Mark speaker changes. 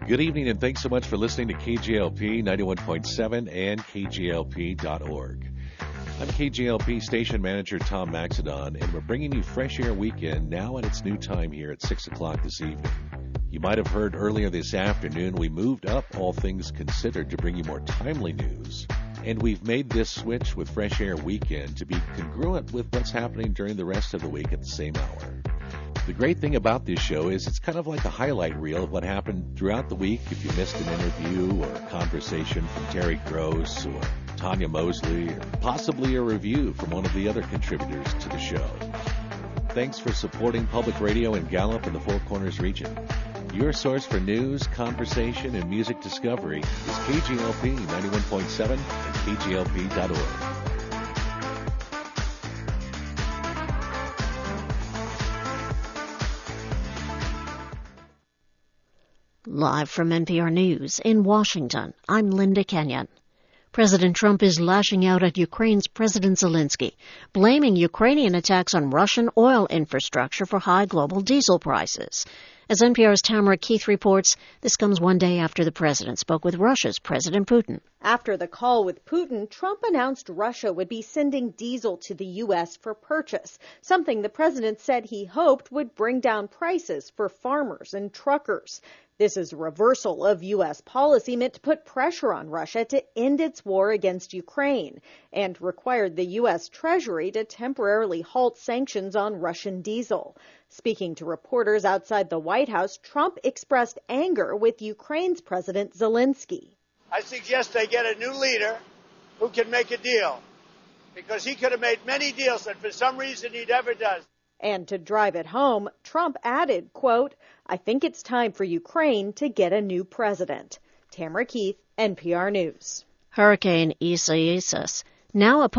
Speaker 1: Good evening, and thanks so much for listening to KGLP 91.7 and KGLP.org. I'm KGLP Station Manager Tom Maxedon, and we're bringing you Fresh Air Weekend now at its new time here at 6 o'clock this evening. You might have heard earlier this afternoon we moved up All Things Considered to bring you more timely news, and we've made this switch with Fresh Air Weekend to be congruent with what's happening during the rest of the week at the same hour. The great thing about this show is it's kind of like a highlight reel of what happened throughout the week. If you missed an interview or a conversation from Terry Gross or Tanya Mosley, or possibly a review from one of the other contributors to the show. Thanks for supporting public radio in Gallup and the Four Corners region. Your source for news, conversation, and music discovery is KGLP 91.7 and KGLP.org.
Speaker 2: Live from NPR News in Washington, I'm Linda Kenyon. President Trump is lashing out at Ukraine's President Zelensky, blaming Ukrainian attacks on Russian oil infrastructure for high global diesel prices. As NPR's Tamara Keith reports, this comes one day after the president spoke with Russia's President Putin.
Speaker 3: After the call with Putin, Trump announced Russia would be sending diesel to the U.S. for purchase, something the president said he hoped would bring down prices for farmers and truckers. This is a reversal of U.S. policy meant to put pressure on Russia to end its war against Ukraine and required the U.S. Treasury to temporarily halt sanctions on Russian diesel. Speaking to reporters outside the White House, Trump expressed anger with Ukraine's President Zelensky.
Speaker 4: I suggest they get a new leader who can make a deal, because he could have made many deals and for some reason he never does.
Speaker 3: And to drive it home, Trump added, quote, I think it's time for Ukraine to get a new president. Tamara Keith, NPR News.
Speaker 2: Hurricane Isaias now